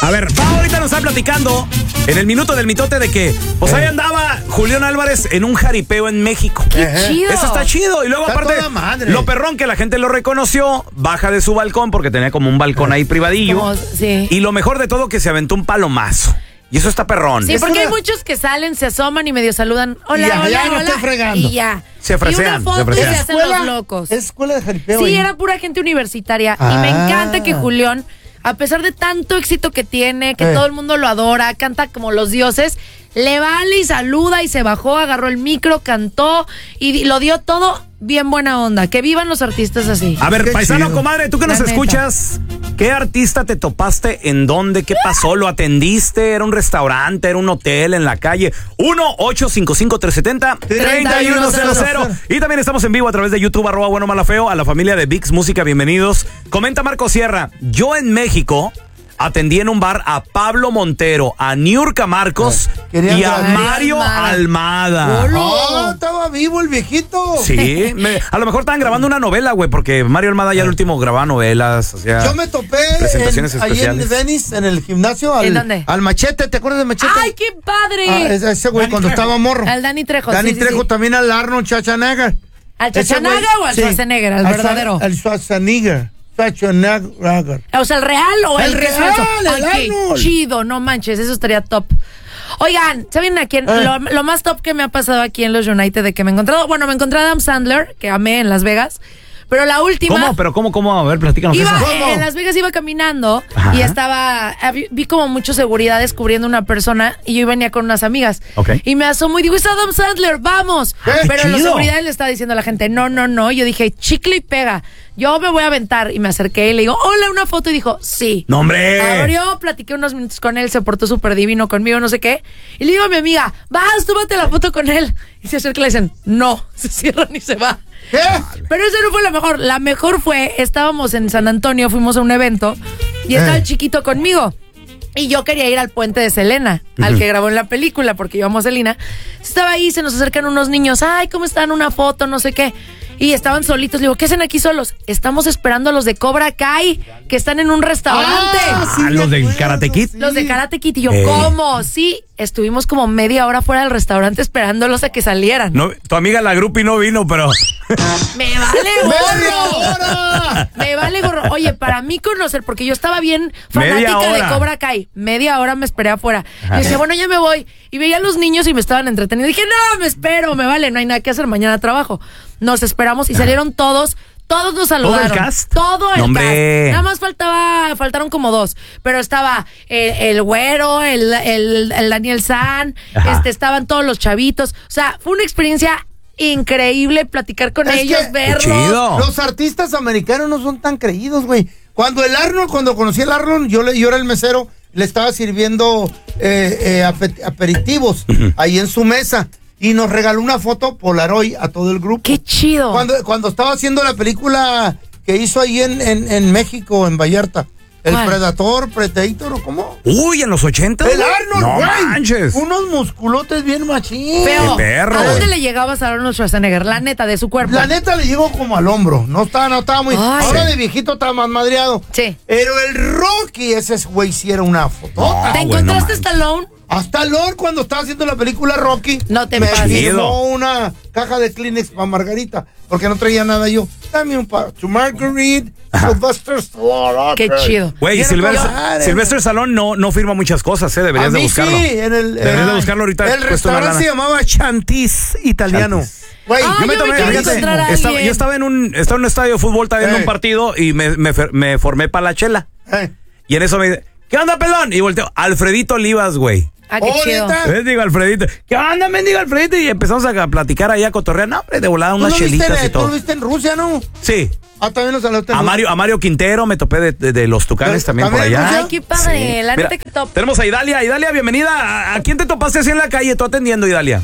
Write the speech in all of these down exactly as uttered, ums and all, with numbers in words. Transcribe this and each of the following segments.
A ver, Pau ahorita nos está platicando en el minuto del mitote de que, pues ahí andaba Julián Álvarez en un jaripeo en México. ¡Qué Ajá. chido! Eso está chido. Y luego, Está aparte, toda madre. lo perrón que la gente lo reconoció, baja de su balcón porque tenía como un balcón ahí privadillo. Como- sí. Y lo mejor de todo, que se aventó un palomazo. Y eso está perrón. Sí, Es porque una- hay muchos que salen, se asoman y medio saludan. Hola, Y ya, hola, ya no hola. estoy fregando. Y ya. Se fresean, Y una se foto y fresean. se hacen los locos. Es escuela de jaripeo. Sí, ahí. era pura gente universitaria. Y Ah. me encanta que Julián, a pesar de tanto éxito que tiene, que Eh. todo el mundo lo adora, canta como los dioses, le vale y saluda y se bajó, agarró el micro, cantó y di- lo dio todo bien buena onda. Que vivan los artistas así. A ver, Qué paisano, chido. comadre, tú que La nos neta. escuchas, ¿qué artista te topaste? ¿En dónde? ¿Qué pasó? ¿Lo atendiste? ¿Era un restaurante? ¿Era un hotel en la calle? uno ocho cinco cinco tres siete cero tres uno cero cero. Y también estamos en vivo a través de YouTube, arroba bueno mala feo, a la familia de Vix Música, bienvenidos. Comenta Marco Sierra, yo en México atendí en un bar a Pablo Montero, a Niurka Marcos Querían y a grabar. Mario Almada. Ah, estaba vivo el viejito. Sí, me- a lo mejor estaban grabando una novela, güey, porque Mario Almada ya el último grababa novelas, o sea... Yo me topé presentaciones en, ahí en especiales. Venice, en el gimnasio. Al, ¿En dónde? Al Machete, ¿te acuerdas de Machete? ¡Ay, qué Ah, padre! ese, ese güey cuando estaba morro. Al Dani Trejo. Dani sí, sí, Trejo, sí. también al Arnold Schwarzenegger. ¿Al Ese Schwarzenegger güey- o al sí. Schwarzenegger, al Schwar- verdadero? Al Schwarzenegger. Schwarzenegger. O sea, el real o el, El que es real, falso. el Ay, qué Arnold. chido, no manches, eso estaría top. Oigan, ¿saben a quién? Eh. Lo, lo más top que me ha pasado aquí en los United de que me he encontrado. Bueno, me encontré a Adam Sandler, que amé en Las Vegas. Pero la última. ¿Cómo? ¿Pero cómo? ¿Cómo? A ver, platícanos Iba, eso. eh, en Las Vegas iba caminando Ajá. y estaba, vi, vi como mucho seguridad descubriendo una persona y yo venía con unas amigas. Ok. Y me asomo y digo, es Adam Sandler, vamos. ¡Qué Pero la chido! seguridad le estaba diciendo a la gente, no, no, no. Yo dije, chicle y pega. Yo me voy a aventar. Y me acerqué y le digo, hola, una foto. Y dijo, sí. ¡No, hombre! Abrió, platiqué unos minutos con él, se portó súper divino conmigo, no sé qué. Y le digo a mi amiga, vas, tómate la foto con él. Y se acerca y le dicen, no, se cierran y se va. ¿Qué? Pero eso no fue la mejor. La mejor fue, estábamos en San Antonio, fuimos a un evento y estaba Eh. el chiquito conmigo. Y yo quería ir al puente de Selena, al que grabó en la película, porque íbamos a Selena. Estaba ahí, se nos acercan unos niños. Ay, ¿cómo están? Una foto, no sé qué. Y estaban solitos. Le digo, ¿qué hacen aquí solos? Estamos esperando a los de Cobra Kai, que están en un restaurante. Ah, sí, Ah, me los de acuerdo, Karate Kid. sí. Los de Karate Kid. Y yo, Eh. ¿cómo? Sí, estuvimos como media hora fuera del restaurante esperándolos a que salieran. No, tu amiga la grupi no vino, pero... ¡Me vale ¡Media gorro! hora! Me vale gorro. Oye, para mí conocer, porque yo estaba bien Media fanática de hora. Cobra Kai. Media hora me esperé afuera. Y decía, bueno, ya me voy. Y veía a los niños y me estaban entreteniendo. Dije, no, me espero, me vale, no hay nada que hacer, mañana trabajo. Nos esperamos y salieron todos. Todos nos saludaron. ¿Todo el cast? Todo el No, hombre. cast. Nada más faltaba, faltaron como dos. Pero estaba el, el güero, el, el, el Daniel San, Ajá. este, estaban todos los chavitos. O sea, fue una experiencia increíble platicar con Es ellos, que- verlos. Qué chido. Los artistas americanos no son tan creídos, güey. Cuando el Arnold, cuando conocí al Arnold, yo, le, yo era el mesero, le estaba sirviendo eh, eh, ape- aperitivos ahí en su mesa. Y nos regaló una foto Polaroid a todo el grupo. Qué chido. Cuando, cuando estaba haciendo la película que hizo ahí en, en, en México, en Vallarta. El ¿Cuál? Predator, Predator, ¿o cómo? Uy, en los ochenta. El Arnold, No güey. manches. Unos musculotes bien machín. Feo. Qué perro, ¿A dónde güey. le llegabas a Arnold Schwarzenegger? La neta, de su cuerpo. La neta le llegó como al hombro. No estaba, no estaba muy. Ay. Ahora Sí. de viejito estaba más madreado. Sí. Pero el Rocky, ese güey, sí era una fotota. No, ¿Te güey, no encontraste manches. Stallone? Hasta Lord, cuando estaba haciendo la película Rocky, No te me pases. firmó una caja de Kleenex para Margarita, porque no traía nada yo. Dame un par. To Marguerite, Sylvester Stallone. Qué ok. chido. Güey, Mira, Silvestre, compadre. Silvestre Stallone no, no firma muchas cosas, ¿eh? Deberías A de mí buscarlo. sí, en el. Deberías de eh, buscarlo ahorita. El cuesta una restaurante lana. se llamaba Chantis Italiano. Chantis. Güey, Ah, Yo me yo tomé, me quiero fíjate, encontrar a estaba- alguien. yo estaba en un estaba en un estadio de fútbol, estaba viendo Eh. un partido y me, me, fer- me formé para la chela. eh. Y en eso me dice, ¿qué onda, pelón? Y volteo, Alfredito Olivas, güey. Ah, qué Oh, chido. ¿neta? Les digo, Alfredito, ¿qué onda, mendigo Alfredito? Y empezamos a platicar ahí a cotorrear. No, hombre, de volada ¿Tú unas lo, viste chelitas en, y tú lo todo. viste en Rusia, no? Sí. Ah, también lo saludaste en A Rusia. Mario, a Mario Quintero me topé de, de- de los Tucanes ¿Eh? también por ¿También en allá. Ay, qué padre. La Mira, neta que top. tenemos a Idalia. Idalia, bienvenida. ¿A, a quién te topaste así en la calle? Tú atendiendo, Idalia.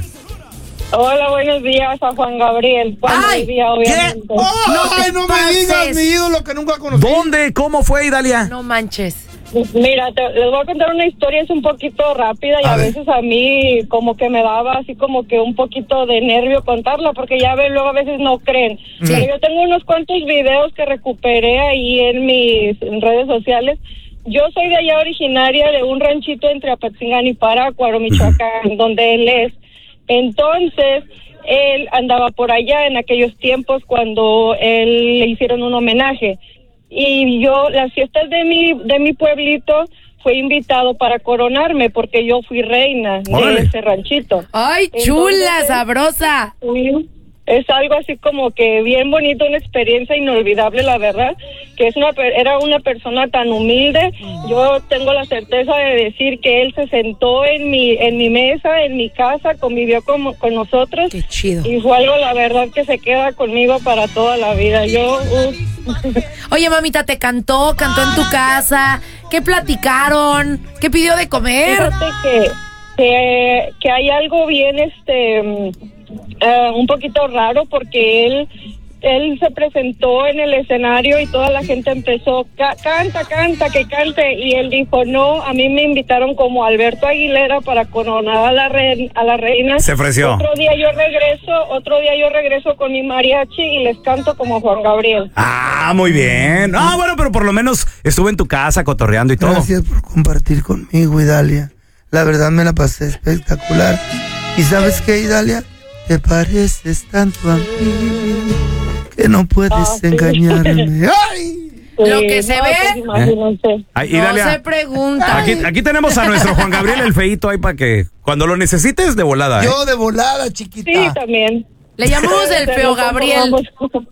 Hola, buenos días a Juan Gabriel. Juan Ay, Vivía, ¿Qué? obviamente. ¡Oh, No te ay, no me pases. digas, mi ídolo que nunca conocí! ¿Dónde? ¿Cómo fue, Idalia? No manches. Mira, te, les voy a contar una historia, es un poquito rápida y A a, ver. veces a mí como que me daba así como que un poquito de nervio contarla porque ya ven, luego a veces no creen. Pero yo tengo unos cuantos videos que recuperé ahí en mis en redes sociales yo soy de allá originaria, de un ranchito entre Apatzingán y Parácuaro, Michoacán, donde él es. Entonces, él andaba por allá en aquellos tiempos cuando él le hicieron un homenaje. Y yo, las fiestas de mi, de mi pueblito, fue invitado para coronarme porque yo fui reina ¡Órale! de ese ranchito. ¡Ay, chula, Entonces, sabrosa! sí, es algo así como que bien bonito, una experiencia inolvidable, la verdad, que es una era una persona tan humilde. Yo tengo la certeza de decir que él se sentó en mi en mi mesa, en mi casa, convivió con, con nosotros. ¡Qué chido! Y fue algo, la verdad, que se queda conmigo para toda la vida. Yo... Uh, Oye, mamita, ¿te cantó? ¿Cantó en tu casa? ¿Qué platicaron? ¿Qué pidió de comer? Fíjate que, que, que hay algo bien, este, uh, un poquito raro, porque él, él se presentó en el escenario y toda la gente empezó, Ca- canta, canta, que cante, y él dijo, no, a mí me invitaron como Alberto Aguilera para coronar a la, re, a la reina. Se ofreció. Otro día yo regreso, otro día yo regreso con mi mariachi y les canto como Juan Gabriel. Ah, muy bien. Ah, bueno, pero por lo menos estuve en tu casa cotorreando y todo. Gracias por compartir conmigo, Idalia. La verdad me la pasé espectacular. ¿Y sabes qué, Idalia? Te pareces tanto a mí que no puedes Ah, sí. engañarme. ¡Ay! Lo que se no, ve, pues, imagínate. Ay, no Idalia, se pregunta. aquí, aquí tenemos a nuestro Juan Gabriel el feíto ahí para que cuando lo necesites de volada, ¿eh? Yo de volada, chiquita. Sí, también. Le llamamos el Pero feo ¿cómo Gabriel. vamos?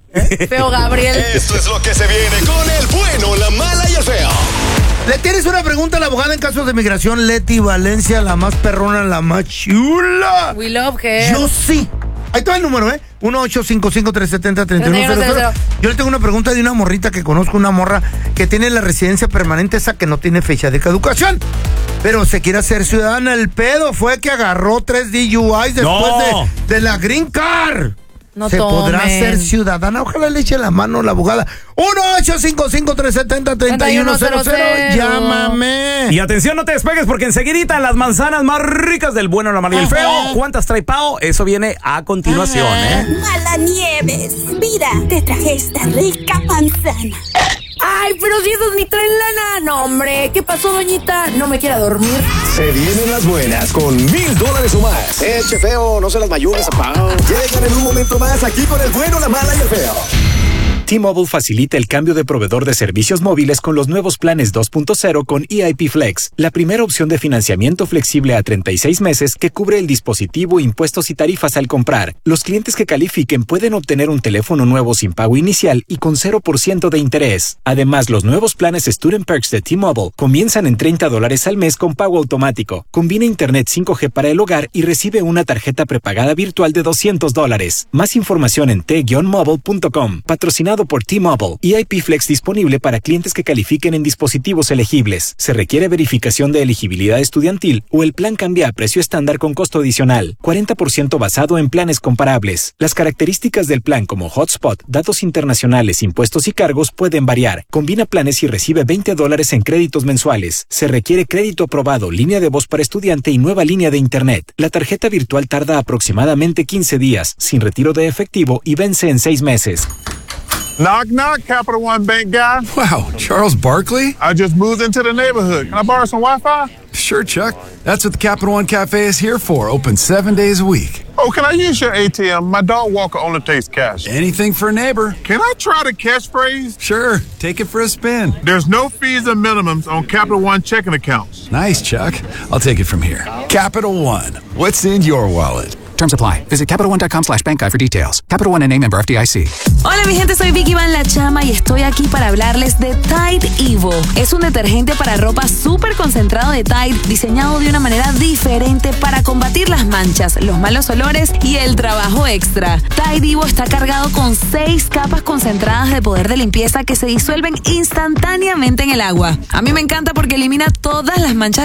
Feo Gabriel. Esto es lo que se viene con el bueno, la mala y el feo. Le tienes una pregunta a la abogada en casos de migración, Leti Valencia, la más perrona, la más chula. We love her. Yo sí. Ahí está el número, ¿eh? uno ocho cinco cinco, tres siete cero, tres uno cero cero. Yo le tengo una pregunta de una morrita que conozco, una morra que tiene la residencia permanente, esa que no tiene fecha de caducación, pero se quiere hacer ciudadana. El pedo fue que agarró tres D U Is después No. de, de la Green Card. No se tomen. podrá ser ciudadana. Ojalá le eche la mano la abogada. uno ocho cinco cinco, tres siete cero, tres uno cero cero. Llámame. Y atención, no te despegues porque enseguidita las manzanas más ricas del bueno, la mala y el feo. ¿Cuántas trae Pao? Eso viene a continuación, ¿eh? Mala Nieves, mira, te traje esta rica manzana. Ay, pero si esos ni traen lana. No, hombre, ¿qué pasó, doñita? ¿No me quiera dormir? Se vienen las buenas con mil dólares o más. Eche feo, no se las mayugues a Pau. Llegan en un momento más aquí con el bueno, la mala y el feo. T-Mobile facilita el cambio de proveedor de servicios móviles con los nuevos planes dos punto cero con E I P Flex, la primera opción de financiamiento flexible a treinta y seis meses que cubre el dispositivo, impuestos y tarifas al comprar. Los clientes que califiquen pueden obtener un teléfono nuevo sin pago inicial y con cero por ciento de interés. Además, los nuevos planes Student Perks de T-Mobile comienzan en treinta dólares al mes con pago automático. Combina Internet cinco G para el hogar y recibe una tarjeta prepagada virtual de doscientos dólares. Más información en t mobile punto com. Patrocinado por T-Mobile. E I P Flex disponible para clientes que califiquen en dispositivos elegibles. Se requiere verificación de elegibilidad estudiantil o el plan cambia a precio estándar con costo adicional. cuarenta por ciento basado en planes comparables. Las características del plan como hotspot, datos internacionales, impuestos y cargos pueden variar. Combina planes y recibe veinte dólares en créditos mensuales. Se requiere crédito aprobado, línea de voz para estudiante y nueva línea de internet. La tarjeta virtual tarda aproximadamente quince días, sin retiro de efectivo y vence en seis meses. Knock, knock, Capital One Bank guy. Wow, Charles Barkley? I just moved into the neighborhood. Can I borrow some Wi-Fi? Sure, Chuck. That's what the Capital One Cafe is here for, open seven days a week. Oh, can I use your A T M? My dog Walker only takes cash. Anything for a neighbor. Can I try the catchphrase? Sure, take it for a spin. There's no fees and minimums on Capital One checking accounts. Nice, Chuck. I'll take it from here. Capital One. What's in your wallet? Terms apply. Visit Capital One dot com slash bank guide for details. Capital One N A member F D I C. Hola mi gente, soy Vicky Van La Chama y estoy aquí para hablarles de Tide Evo. Es un detergente para ropa súper concentrado de Tide, diseñado de una manera diferente para combatir las manchas, los malos olores y el trabajo extra. Tide Evo está cargado con seis capas concentradas de poder de limpieza que se disuelven instantáneamente en el agua. A mí me encanta porque elimina todas las manchas